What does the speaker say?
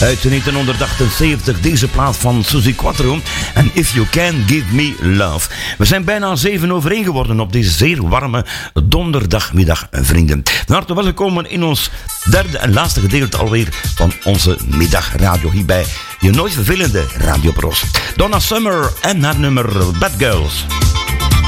Uit 1978, deze plaat van Suzi Quatro en If You Can Give Me Love. We zijn bijna 7:01 geworden op deze zeer warme donderdagmiddag, vrienden. Van harte welkom in ons derde en laatste gedeelte alweer van onze middagradio hier bij je nooit vervelende Radio Bros. Donna Summer en haar nummer Bad Girls.